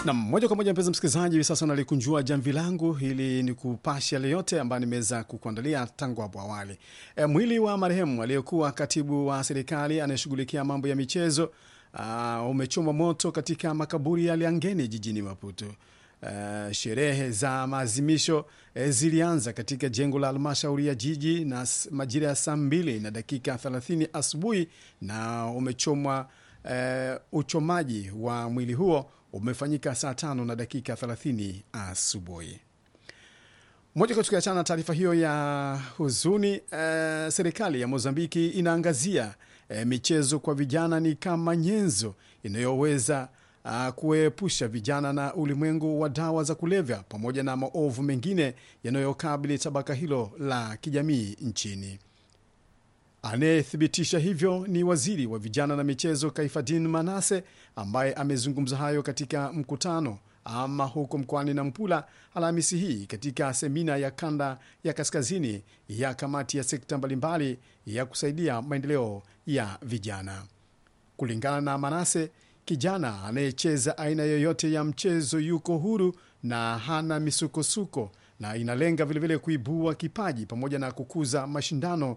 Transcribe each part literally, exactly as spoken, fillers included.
Na moja kwa moja mpenzi msikilizaji, hivi sasa nalikunjua jamvi langu ili ni kupasha yale yote ambayo nimeweza kukuandalia tangu hapo awali. E, mwili wa marehemu aliyekuwa katibu wa serikali anayeshughulikia mambo ya michezo uh, umechomwa moto katika makaburi ya Liangeni jijini Maputo. Uh, sherehe za maazimisho eh, zilianza katika jengo la halmashauri ya jiji na majira ya saa mbili na dakika thelathini asubuhi na umechomwa uh, uchomaji wa mwili huo umefanyika saa tano na dakika thelathini asubuhi. Moja kwa tukiachana na taarifa hiyo ya huzuni, uh, serikali ya Mozambiki inaangazia uh, michezo kwa vijana ni kama nyenzo inayoweza uh, kuepusha vijana na ulimwengu wa dawa za kulevya pamoja na maovu mengine yanayokabili tabaka hilo la kijamii nchini. Anayethibitisha hivyo ni waziri wa vijana na michezo Kaifadin Manase, ambaye amezungumza hayo katika mkutano ama huko mkoani Nampula Alhamisi hii katika semina ya kanda ya kaskazini ya kamati ya sekta mbalimbali ya kusaidia maendeleo ya vijana. Kulingana na Manase, kijana anayecheza aina yoyote ya mchezo yuko huru na hana misukosuko, na inalenga vilevile kuibua kipaji pamoja na kukuza mashindano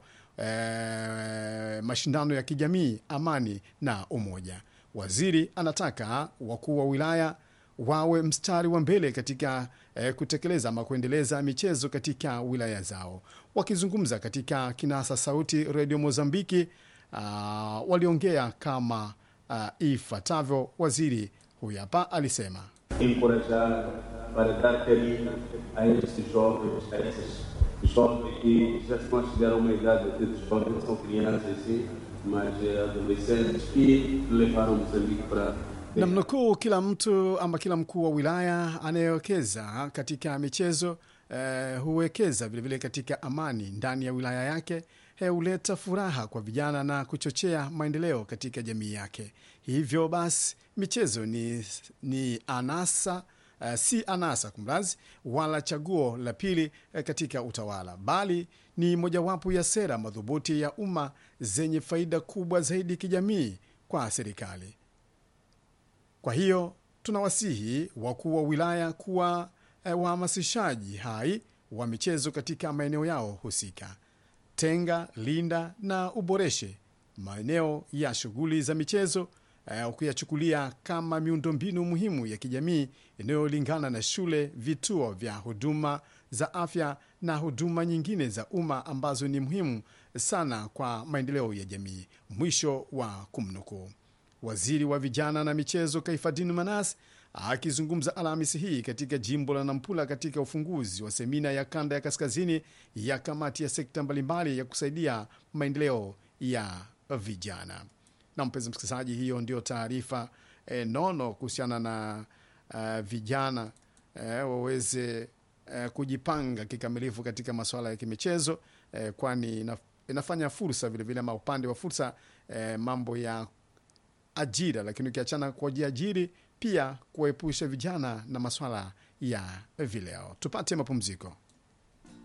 eh, mashindano ya kijamii, amani na umoja. Waziri anataka wakuu wa wilaya wawe mstari wa mbele katika eh, kutekeleza ama kuendeleza michezo katika wilaya zao. Wakizungumza katika kinasa sauti Radio Mozambiki, uh, waliongea kama uh, ifuatavyo. Waziri huyu hapa alisema: encorajar para dar carinho a esses jovens, a esses jovens que já estão a chegar a uma idade de ter jovens, são crianças sim, mas adolescentes que levaram Moçambique para namnukuu, kila mtu ama kila mkuu wa wilaya anayewekeza katika michezo eh, huwekeza vilevile katika amani ndani ya wilaya yake, huleta furaha kwa vijana na kuchochea maendeleo katika jamii yake. Hivyo basi michezo ni, ni anasa uh, si anasa kumrazi wala chaguo la pili uh, katika utawala, bali ni mojawapo ya sera madhubuti ya umma zenye faida kubwa zaidi kijamii kwa serikali. Kwa hiyo tunawasihi wakuu wa wilaya kuwa uh, wahamasishaji hai wa michezo katika maeneo yao husika. Tenga, linda na uboreshe maeneo ya shughuli za michezo, uh, kuyachukulia kama miundombinu muhimu ya kijamii inayolingana na shule, vituo vya huduma za afya na huduma nyingine za umma ambazo ni muhimu sana kwa maendeleo ya jamii. Mwisho wa kumnukuu. Waziri wa vijana na michezo Kaifadin Manas akizungumza Alhamisi hii katika jimbo la Nampula katika ufunguzi wa semina ya kanda ya kaskazini ya kamati ya sekta mbalimbali ya kusaidia maendeleo ya vijana. Na mpenzi msikilizaji, hiyo ndio taarifa eh, nono kuhusiana na uh, vijana eh, waweze eh, kujipanga kikamilifu katika masuala ya kimichezo eh, kwani inafanya fursa vile vile ama upande wa fursa eh, mambo ya ajira, lakini ukiachana kwa jiajiri pia kuepusha vijana na masuala ya vileo. Tupate mapumziko.